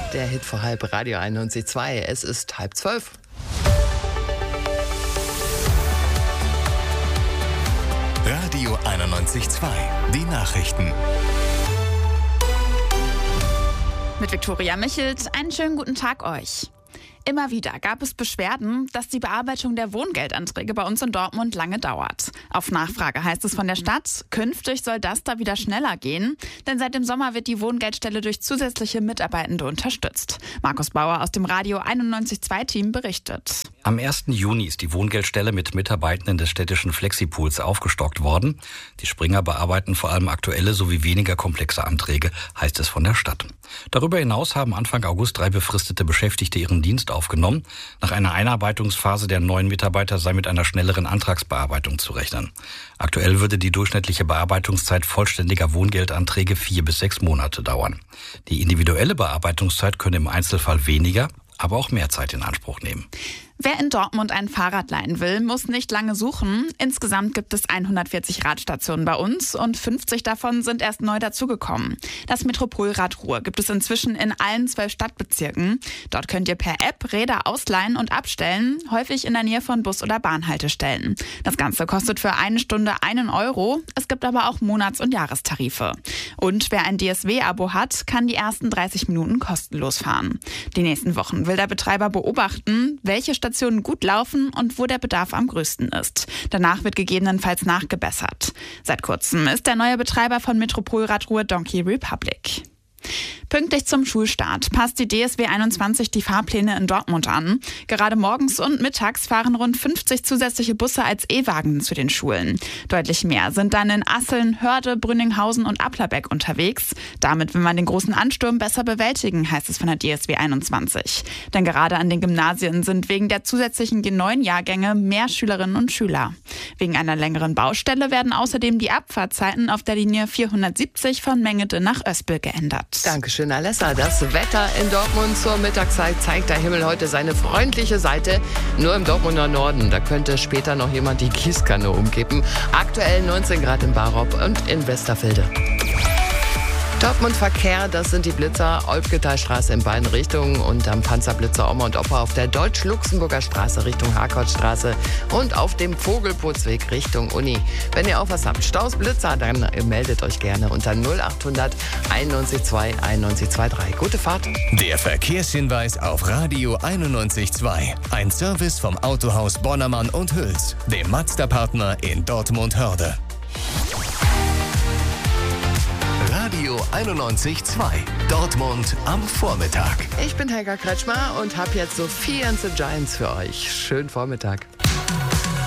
Der Hit vor halb, Radio 91.2. Es ist 11:30. Radio 91.2. Die Nachrichten. Mit Viktoria Michelt, einen schönen guten Tag euch. Immer wieder gab es Beschwerden, dass die Bearbeitung der Wohngeldanträge bei uns in Dortmund lange dauert. Auf Nachfrage heißt es von der Stadt, künftig soll das da wieder schneller gehen, denn seit dem Sommer wird die Wohngeldstelle durch zusätzliche Mitarbeitende unterstützt. Markus Bauer aus dem Radio 91.2-Team berichtet. Am 1. Juni ist die Wohngeldstelle mit Mitarbeitenden des städtischen Flexipools aufgestockt worden. Die Springer bearbeiten vor allem aktuelle sowie weniger komplexe Anträge, heißt es von der Stadt. Darüber hinaus haben Anfang August 3 befristete Beschäftigte ihren Dienst aufgenommen. Nach einer Einarbeitungsphase der neuen Mitarbeiter sei mit einer schnelleren Antragsbearbeitung zu rechnen. Aktuell würde die durchschnittliche Bearbeitungszeit vollständiger Wohngeldanträge 4 bis 6 Monate dauern. Die individuelle Bearbeitungszeit könne im Einzelfall weniger, aber auch mehr Zeit in Anspruch nehmen. Wer in Dortmund ein Fahrrad leihen will, muss nicht lange suchen. Insgesamt gibt es 140 Radstationen bei uns und 50 davon sind erst neu dazugekommen. Das Metropolrad Ruhr gibt es inzwischen in allen 12 Stadtbezirken. Dort könnt ihr per App Räder ausleihen und abstellen, häufig in der Nähe von Bus- oder Bahnhaltestellen. Das Ganze kostet für eine Stunde 1 Euro. Es gibt aber auch Monats- und Jahrestarife. Und wer ein DSW-Abo hat, kann die ersten 30 Minuten kostenlos fahren. Die nächsten Wochen will der Betreiber beobachten, welche Stationen gut laufen und wo der Bedarf am größten ist. Danach wird gegebenenfalls nachgebessert. Seit kurzem ist der neue Betreiber von Metropolrad Ruhr Donkey Republic. Pünktlich zum Schulstart passt die DSW 21 die Fahrpläne in Dortmund an. Gerade morgens und mittags fahren rund 50 zusätzliche Busse als E-Wagen zu den Schulen. Deutlich mehr sind dann in Asseln, Hörde, Brünninghausen und Applerbeck unterwegs. Damit will man den großen Ansturm besser bewältigen, heißt es von der DSW 21. Denn gerade an den Gymnasien sind wegen der zusätzlichen G9-Jahrgänge mehr Schülerinnen und Schüler. Wegen einer längeren Baustelle werden außerdem die Abfahrtzeiten auf der Linie 470 von Mengede nach Öspel geändert. Dankeschön, Alessa. Das Wetter in Dortmund zur Mittagszeit zeigt der Himmel heute seine freundliche Seite. Nur im Dortmunder Norden, da könnte später noch jemand die Gießkanne umkippen. Aktuell 19 Grad in Barop und in Westerfelde. Dortmund Verkehr, das sind die Blitzer, Olpgethalstraße in beiden Richtungen und am Panzerblitzer Oma und Opa auf der Deutsch-Luxemburger Straße Richtung Harkortstraße und auf dem Vogelputzweg Richtung Uni. Wenn ihr auch was habt, Staus, Blitzer, dann meldet euch gerne unter 0800 91 9123. Gute Fahrt. Der Verkehrshinweis auf Radio 91.2. Ein Service vom Autohaus Bonnermann und Hüls, dem Mazda-Partner in Dortmund-Hörde. Radio 91.2. Dortmund am Vormittag. Ich bin Helga Kretschmer und habe jetzt Sophie and the Giants für euch. Schönen Vormittag.